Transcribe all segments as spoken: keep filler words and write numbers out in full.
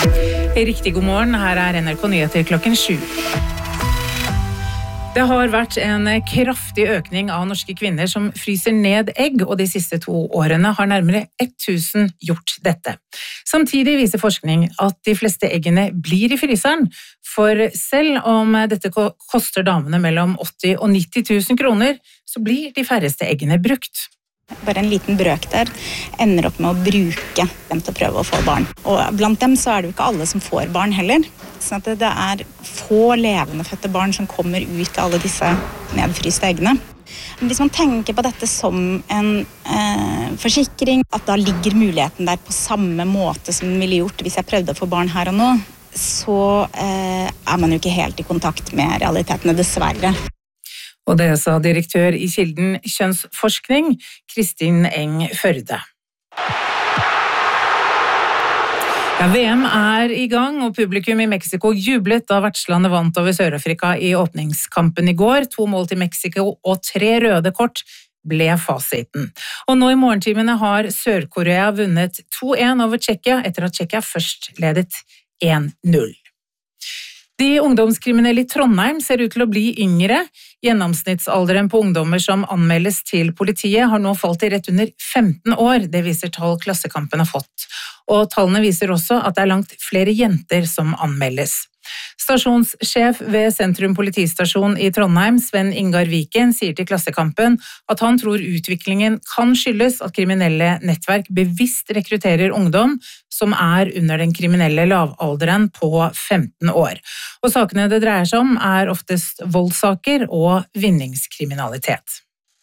Riktig god morgen, her er N R K Nyheter klokken sju. Det har vært en kraftig økning av norske kvinner som fryser ned egg, og de siste to årene har nærmere tusen gjort dette. Samtidig viser forskning at de fleste eggene blir i fryseren, for selv om dette koster damene mellom åtti og nitti tusen kroner, så blir de færreste eggene brukt. Bare en liten brøk der ender opp med å bruke dem til å prøve å få barn. Og blant dem så er det jo ikke alle som får barn heller. Så at det er få levende fødte barn som kommer ut av alle disse nedfryste eggene. Men hvis man tenker på dette som en eh, forsikring, at da ligger muligheten der på samme måte som den ville gjort hvis jeg prøvde å få barn her og nå, så eh, er man jo ikke helt i kontakt med realitetene, dessverre. Og det sa direktør i Kilden kjønnsforskning, Kristin Eng Førde. Ja, V M er i gang, og publikum i Mexico jublet da vertslandet vant over Sør-Afrika i åpningskampen i går. To mål til Mexico og tre røde kort ble fasiten. Og nå i morgentimene har Sør-Korea vunnet to en over Tsjekkia, etter at Tsjekkia først ledet en null. De ungdomskriminelle i Trondheim ser ut til å bli yngre. Gjennomsnittsalderen på ungdommer som anmeldes til politiet har nå falt til rett under femten år, det viser tall Klassekampen har fått. Og tallene viser også at det er langt flere jenter som anmeldes. Stasjonssjef ved Sentrum politistasjon i Trondheim, Sven Ingar Viken, sier til Klassekampen at han tror utviklingen kan skyldes at kriminelle nettverk bevisst rekrutterer ungdom som er under den kriminelle lavalderen på femten år. Og sakene det dreier seg om er oftest voldssaker og vinningskriminalitet.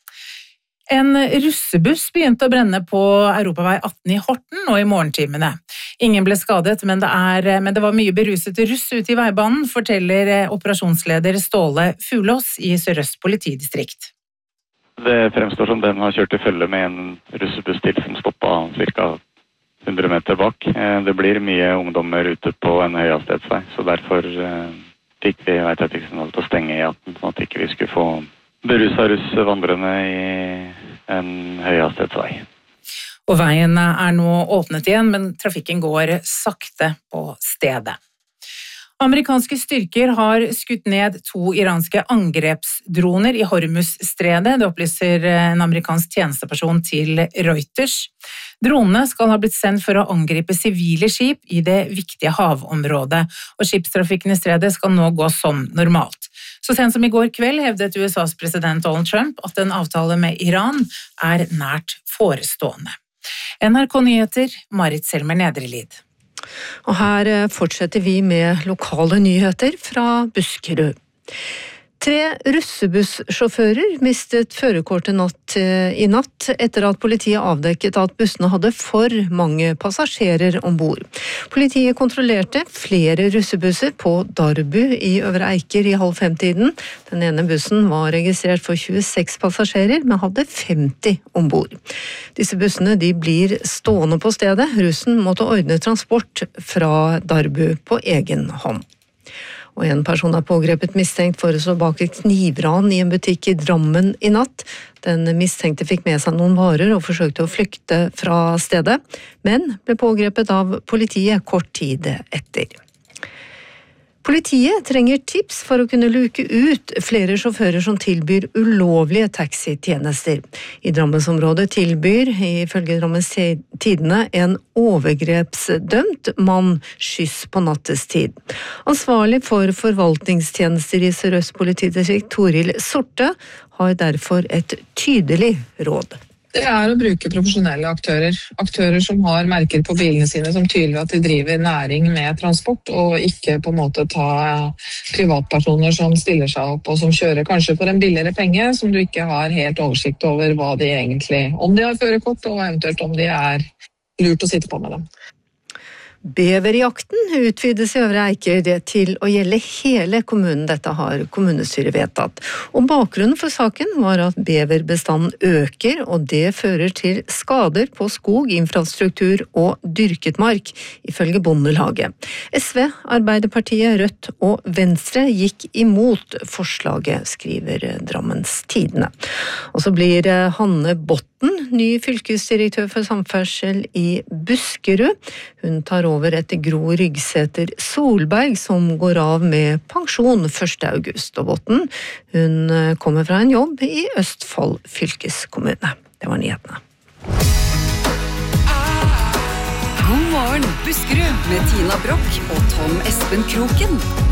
En russebuss begynte å brenne på Europavei atten i Horten nå i morgentimene. Ingen ble skadet, men det, er, men det var mye berusete russ ute i veibanen, forteller operasjonsleder Ståle Fulås i Sør-Øst politidistrikt. Det fremstår som den har kjørt i følge med en russebuss til som stoppet ca. hundre meter bak. Det blir mye ungdommer ute på en høyhastighetsvei, så derfor fikk vi veitrafikksignal til å stenge i atten, sånn at ikke vi skulle få beruset russ vandrende i en høyhastighetsvei. Og veien er nå åpnet igjen, men trafikken går sakte på stedet. Amerikanske styrker har skutt ned to iranske angrepsdroner i Hormuz-stredet, det opplyser en amerikansk tjenesteperson til Reuters. Dronene skal ha blitt sendt for å angripe sivile skip i det viktige havområdet, og skipstrafikken i stredet skal nå gå som normalt. Så sent som i går kveld hevdet U S A's president Donald Trump at en avtale med Iran er nært forestående. N R K Nyheter, Marit Selmer Nedrelid. Og her fortsetter vi med lokale nyheter fra Buskerud. Tre russebussjåfører mistet førerkortet natt i natt etter at politiet avdekket at bussene hadde for mange passasjerer ombord. Politiet kontrollerte flere russebusser på Darbu i Øvre Eiker i halv fem-tiden. Den ene bussen var registrert for tjueseks passasjerer, men hadde femti ombord. Disse bussene de blir stående på stedet. Russen måtte ordne transport fra Darbu på egen hånd. Og en person er pågrepet mistenkt for å stå bak et knivran i en butikk i Drammen i natt. Den mistenkte fikk med seg noen varer og forsøkte å flykte fra stedet, men ble pågrepet av politiet kort tid etter. Politiet trenger tips for å kunne luke ut flere sjåfører som tilbyr ulovlige taxitjenester. I Drammensområdet tilbyr, ifølge Drammens Tidende, en overgrepsdømt mann skyss på nattestid. Ansvarlig for forvaltningstjenester i Sør-Øst politidistrikt, Toril Sorte, har derfor et tydelig råd. Det er å bruke profesjonelle aktører. Aktører som har merker på bilene sine, som tydeligvis at de driver næring med transport, og ikke på en måte ta privatpersoner som stiller seg opp og som kjører kanskje for en billigere penge, som du ikke har helt oversikt over hva de egentlig, om de har førerkort, og eventuelt om de er lurt å sitte på med dem. Beverjakten utvides i Øvre Eiker til å gjelde hele kommunen. Dette har kommunestyret vedtatt. Og bakgrunnen for saken var at beverbestanden øker, og det fører til skader på skog, infrastruktur og dyrket mark, ifølge Bondelaget. S V, Arbeiderpartiet, Rødt og Venstre gikk imot forslaget, skriver Drammens Tidende. Og så blir Hanne Botten ny fylkesdirektør for samferdsel i Buskerud. Hun tar over over etter Gro Ryggsæter Solberg, som går av med pensjon første august. Og Botten, hun kommer fra en jobb i Østfold fylkeskommune. Det var nyhetene. God morgen, Buskerud, med Tina Brock og Tom Espen Kroken.